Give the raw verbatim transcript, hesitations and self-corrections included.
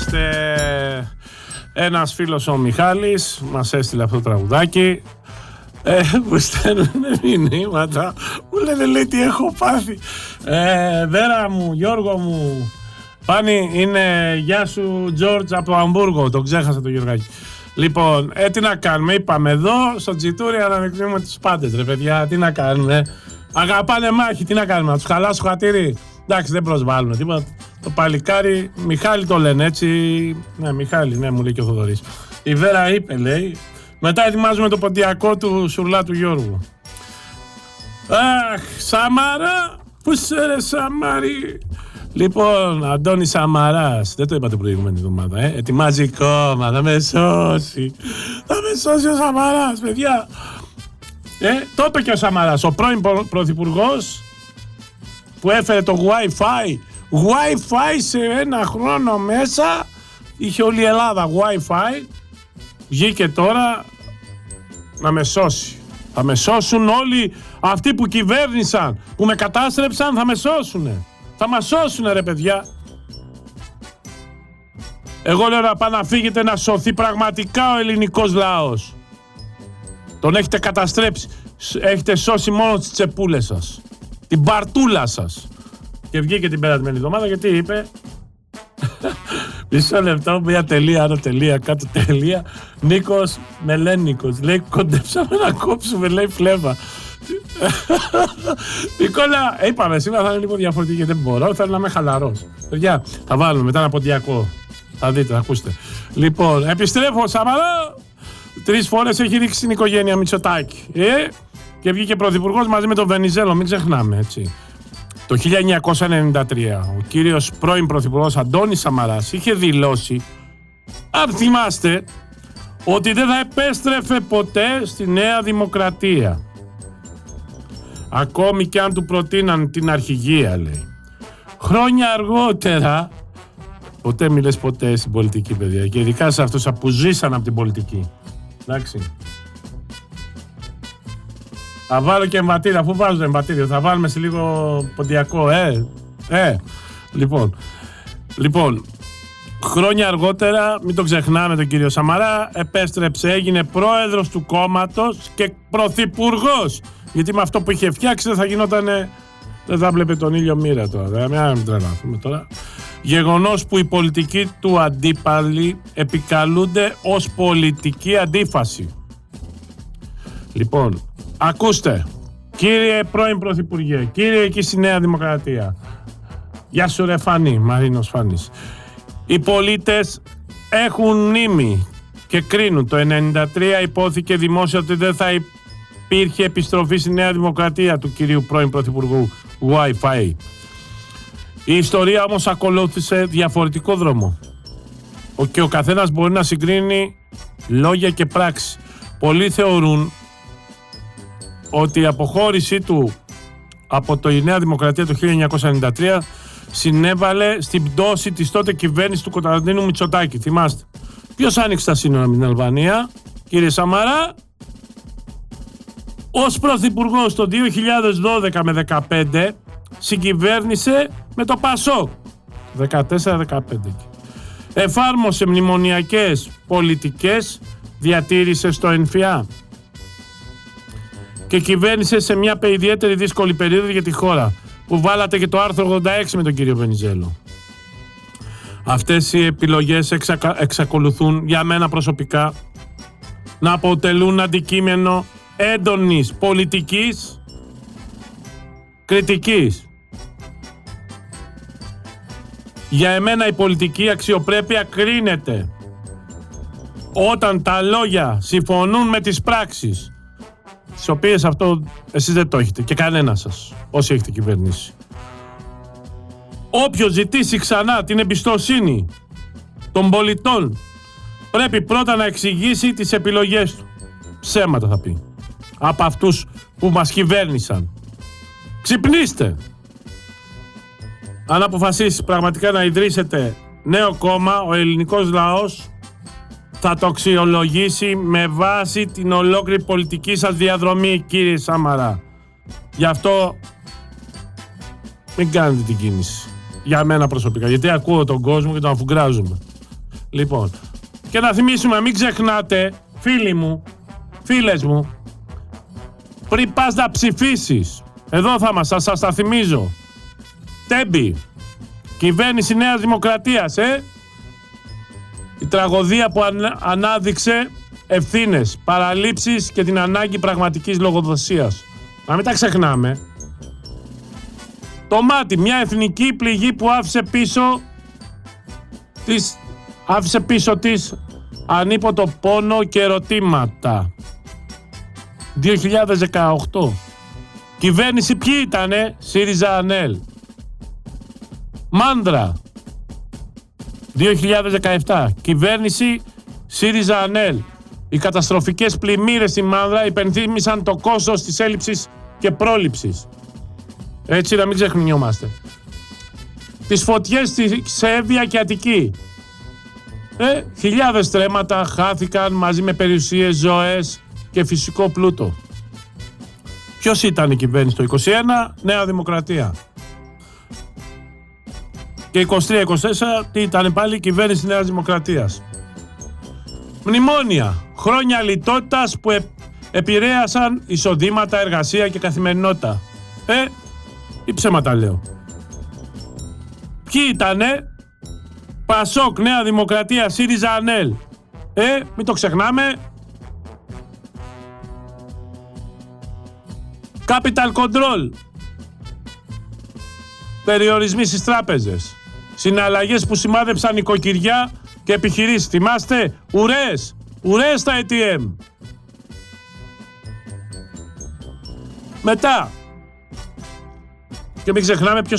Ακούστε, ένας φίλος ο Μιχάλης μας έστειλε αυτό το τραγουδάκι. Ε, μου στέλνουν μηνύματα, μου λένε, λέει, τι έχω πάθει. Ε, Βέρα μου, Γιώργο μου, Πάνη, είναι γεια σου Τζόρτζ από το Αμβούργο, τον ξέχασα το Γιωργάκη. Λοιπόν, ε, τι να κάνουμε, είπαμε εδώ στο Τζιτούρι αναδεικνύουμε τους πάντες, ρε παιδιά, τι να κάνουμε. Αγαπάνε μάχη, τι να κάνουμε, να τους χαλάσω χατήρι. Εντάξει, δεν προσβάλλουν τίποτα. Το παλικάρι, Μιχάλη το λένε έτσι. Ναι, Μιχάλη, ναι, μου λέει και ο Θοδωρής. Η Βέρα είπε, λέει. Μετά ετοιμάζουμε το ποντιακό του Σουρλά του Γιώργου. Αχ, Σαμαρά, πού σε ρε Σαμαρή. Λοιπόν, Αντώνης Σαμαράς, δεν το είπα την προηγούμενη εβδομάδα, ε. Ετοιμάζει κόμμα, θα με σώσει. Θα με σώσει ο Σαμαράς, παιδιά. Ε, το είπε και ο Σαμαράς, ο πρώην πρωθυπουργός που έφερε το Wi-Fi. Wi-Fi σε ένα χρόνο μέσα, είχε όλη η Ελλάδα Wi-Fi. Βγήκε τώρα να με σώσει. Θα με σώσουν όλοι αυτοί που κυβέρνησαν, που με κατάστρεψαν, θα με σώσουνε. Θα μας σώσουνε, ρε παιδιά. Εγώ λέω να πάει να φύγετε να σωθεί πραγματικά ο ελληνικός λαός. Τον έχετε καταστρέψει. Έχετε σώσει μόνο τις τσεπούλες σας. Την παρτούλα σας. Και βγήκε την περασμένη εβδομάδα γιατί είπε... Μισό λεπτό, μια τελεία, άνω τελεία, κάτω τελεία. Νίκος Μελένικος. Λέει, κοντέψαμε να κόψουμε, λέει, φλέβα. Νικόλα, είπαμε, σήμερα θα είναι λίγο διαφορετική γιατί δεν μπορώ, θέλω να είμαι χαλαρός. Παιδιά, θα βάλουμε μετά ένα ποντιακό. Θα δείτε, θα ακούσετε. Λοιπόν, επιστρέφω, Σαμαρά. Τρεις φορές έχει ρίξει την οικογένεια Μητσοτάκη. Ε? Και βγήκε πρωθυπουργός μαζί με τον Βενιζέλο, μην ξεχνάμε, έτσι. Το χίλια εννιακόσια ενενήντα τρία ο κύριος πρώην πρωθυπουργός Αντώνης Σαμαράς είχε δηλώσει, αν θυμάστε, ότι δεν θα επέστρεφε ποτέ στη Νέα Δημοκρατία. Ακόμη και αν του προτείναν την αρχηγία, λέει. Χρόνια αργότερα, ποτέ μιλες ποτέ στην πολιτική, παιδιά, και ειδικά σε αυτούς που ζήσαν από την πολιτική. Εντάξει. Θα βάλω και εμβατήριο, αφού βάζω εμβατήριο, θα βάλουμε σε λίγο ποντιακό, ε, ε. Λοιπόν, λοιπόν, χρόνια αργότερα, μην το ξεχνάμε τον κύριο Σαμαρά, επέστρεψε, έγινε πρόεδρος του κόμματος και πρωθυπουργός. Γιατί με αυτό που είχε φτιάξει δεν θα γινότανε, δεν θα βλέπε τον ήλιο μοίρα τώρα, δεν θα μην τρελαθούμε τώρα. Γεγονός που οι πολιτικοί του αντίπαλοι επικαλούνται ως πολιτική αντίφαση. Λοιπόν, ακούστε, κύριε πρώην πρωθυπουργέ, κύριε εκεί στη Νέα Δημοκρατία, γεια σου ρε Φανή, Μαρίνος Φανής. Οι πολίτες έχουν μνήμη και κρίνουν. Το ενενήντα τρία υπόθηκε δημόσια ότι δεν θα υπήρχε επιστροφή στη Νέα Δημοκρατία του κυρίου πρώην πρωθυπουργού Wi-Fi. Η ιστορία όμως ακολούθησε διαφορετικό δρόμο. Ο, και ο καθένας μπορεί να συγκρίνει λόγια και πράξη. Πολλοί θεωρούν ότι η αποχώρησή του από το η Νέα Δημοκρατία το χίλια εννιακόσια ενενήντα τρία συνέβαλε στην πτώση της τότε κυβέρνησης του Κωνσταντίνου Μητσοτάκη. Θυμάστε. Ποιος άνοιξε τα σύνορα με την Αλβανία, κύριε Σαμαρά? Ως πρωθυπουργός το δύο χιλιάδες δώδεκα με δεκαπέντε συγκυβέρνησε με το ΠΑΣΟΚ δεκατέσσερα δεκαπέντε. Εφάρμοσε μνημονιακές πολιτικές, διατήρησε στο ΕΝΦΙΑ και κυβέρνησε σε μια ιδιαίτερη δύσκολη περίοδο για τη χώρα, που βάλατε και το άρθρο ογδόντα έξι με τον κύριο Βενιζέλο. Αυτές οι επιλογές εξακα... εξακολουθούν για μένα προσωπικά να αποτελούν αντικείμενο έντονης πολιτικής κριτικής. Για εμένα η πολιτική αξιοπρέπεια κρίνεται όταν τα λόγια συμφωνούν με τις πράξεις, τις οποίες αυτό εσείς δεν το έχετε και κανένας σας, όσοι έχετε κυβερνήσει. Όποιος ζητήσει ξανά την εμπιστοσύνη των πολιτών πρέπει πρώτα να εξηγήσει τις επιλογές του. Ψέματα θα πει από αυτούς που μας κυβέρνησαν. Ξυπνήστε! Αν αποφασίσει πραγματικά να ιδρύσετε νέο κόμμα, ο ελληνικός λαός θα το αξιολογήσει με βάση την ολόκληρη πολιτική σας διαδρομή, κύριε Σαμαρά. Γι' αυτό μην κάνετε την κίνηση. Για μένα προσωπικά. Γιατί ακούω τον κόσμο και τον αφουγκράζουμε. Λοιπόν, και να θυμίσουμε, μην ξεχνάτε, φίλοι μου, φίλες μου, πριν πας να ψηφίσεις, εδώ θα μας, σας, σας τα θυμίζω. Τέμπη, κυβέρνηση Νέας Δημοκρατίας, ε! Η τραγωδία που ανα, ανάδειξε ευθύνες, παραλήψεις και την ανάγκη πραγματικής λογοδοσίας. Να μην τα ξεχνάμε. Το μάτι, μια εθνική πληγή που άφησε πίσω της, άφησε πίσω της ανίποτο πόνο και ερωτήματα. δύο χιλιάδες δεκαοκτώ. Κυβέρνηση ποιοι ήτανε? ΣΥΡΙΖΑ ΑΝΕΛ. Μάνδρα. δύο χιλιάδες δεκαεπτά. Κυβέρνηση ΣΥΡΙΖΑ ΑΝΕΛ. Οι καταστροφικές πλημμύρες στη Μάνδρα υπενθύμησαν το κόστος της έλλειψης και πρόληψης. Έτσι, να μην ξεχνιόμαστε. Τις φωτιές στη Σέβια και Αττική. Ε, χιλιάδες τρέματα χάθηκαν μαζί με περιουσίες, ζωές και φυσικό πλούτο. Ποιος ήταν η κυβέρνηση το είκοσι ένα? Νέα Δημοκρατία. Και είκοσι τρία είκοσι τέσσερα τι ήταν πάλι? Η κυβέρνηση Νέας Δημοκρατίας. Μνημόνια. Χρόνια λιτότητας που ε, επηρέασαν εισοδήματα, εργασία και καθημερινότητα. Ε, ή ψέματα λέω. Ποιοι ήτανε? Πασόκ, Νέα Δημοκρατία, ΣΥΡΙΖΑ ΑΝΕΛ. Ε, μην το ξεχνάμε. Capital Control. Περιορισμοί στις τράπεζες. Συναλλαγές που σημάδεψαν νοικοκυριά και επιχειρήσεις. Θυμάστε, ουρές, ουρές στα έι τι εμ. Μετά. Και μην ξεχνάμε ποιος